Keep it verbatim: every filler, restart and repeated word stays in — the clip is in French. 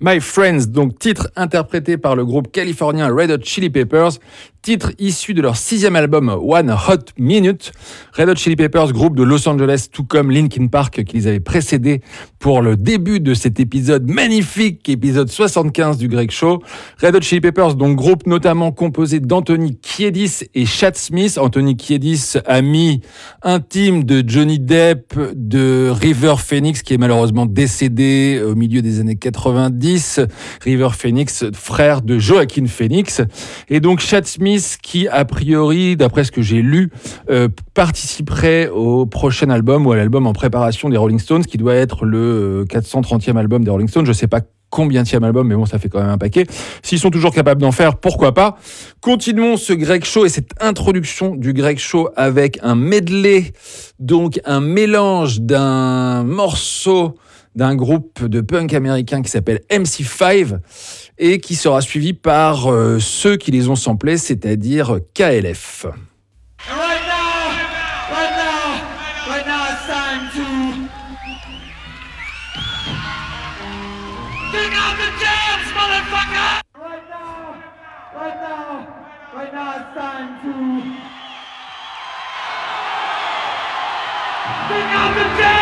My Friends, donc titre interprété par le groupe californien Red Hot Chili Peppers, titre issu de leur sixième album One Hot Minute. Red Hot Chili Peppers, groupe de Los Angeles, tout comme Linkin Park qui les avait précédés pour le début de cet épisode magnifique, épisode soixante-quinze du Greg Show. Red Hot Chili Peppers, donc groupe notamment composé d'Anthony Kiedis et Chad Smith. Anthony Kiedis, ami intime de Johnny Depp, de River Phoenix, qui est malheureusement décédé au milieu des années quatre-vingt-dix. River Phoenix, frère de Joaquin Phoenix. Et donc Chad Smith, qui a priori, d'après ce que j'ai lu, euh, participerait au prochain album ou à l'album en préparation des Rolling Stones, qui doit être le quatre cent trentième album des Rolling Stones. Je ne sais pas combienième album, mais bon, ça fait quand même un paquet. S'ils sont toujours capables d'en faire, pourquoi pas. Continuons ce Greg Show et cette introduction du Greg Show avec un medley, donc un mélange d'un morceau d'un groupe de punk américain qui s'appelle M C cinq et qui sera suivi par euh, ceux qui les ont samplés, c'est-à-dire K L F. Right now, right now, right now it's time to kick out the jams, motherfucker! Right now, right now, right now it's time to kick out the jams!